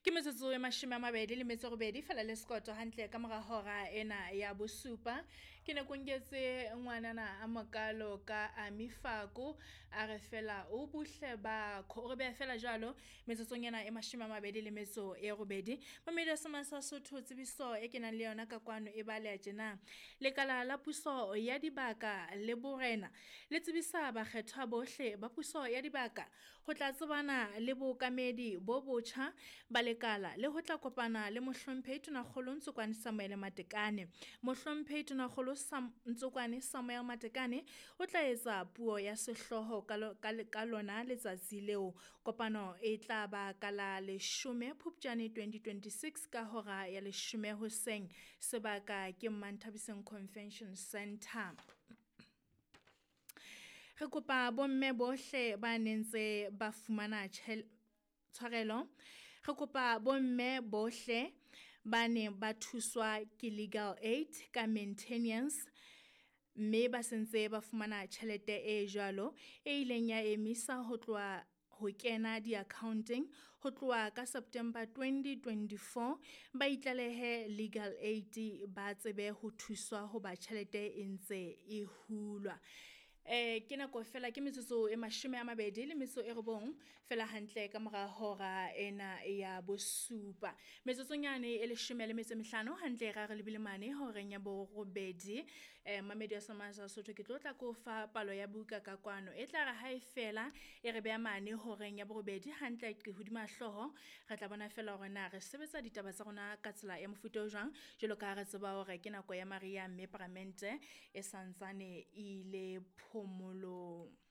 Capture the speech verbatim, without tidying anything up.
Ke metsotso e mashome a mabedi le metso e robedi fela le sekoto hantle ka mora hora ena ya bosupa. Ke ne ko nketse ngwanana a mokalo ka Amifako a re fela o buhle ba kho re be fela jalo metsotsong ena e mashome a mabedi le metso e robedi. Mamedi sa Sesotho tsebiso e kenang le yona ka kwano e bale tjena. Lekala la puso ya dibaka le borena le tsebisa bakgethwa bohle ba puso ya dibaka ho tla tsebana le bokamedi bo botjha ba lekala le ho tla kopana le mohlomphehi Tonakgolo Ntsokwane Samuel Matekane. Mohlomphehi Tonakgolo Ntsokwane Samuel Matekane o tla etsa puo ya sehloho ka lona letsatsi leo. Kopano e tla ba ka la leshome Phupjane twenty twenty-six ka hora ya leshome hoseng. Sebaka ke Manthabiseng Convention Centre. Re kopa bomme bohle ba nentse ba fumana tshwarelo. Re kopa bomme bohle ba ne ba thuswa ke legal aid ka maintenance mme ba sentse ba fumana tjhelete e jwalo e ileng ya emisa ho tloha ho kena di-accounting ho tloha ka September twenty twenty-four. Ba itlalehe legal aid ba tsebe ho thuswa ho ba tjhelete e ntse e hulwa. Eh ke nako fela ke metsotso e mashome a mabedi le metso e robong fela hantle ka mora hora ena ya bosupa. Metsotsong yane e leshome le metso e mehlano hantle ra re lebile mane horeng ya bo robedi. Eh Mamedi a Sesotho ke tlotla ko fa palo ya buka ka kwano e tla re ha e fela e re beha mane horeng ya bo robedi hantle ke hodima hloho re tla bona fela hore na re sebetsa ditaba tsa rona ka tsela ya mofuta o jwang jelo ka re tseba hore ke nako ya Maria mme Parliamente e santsane ile phomolong.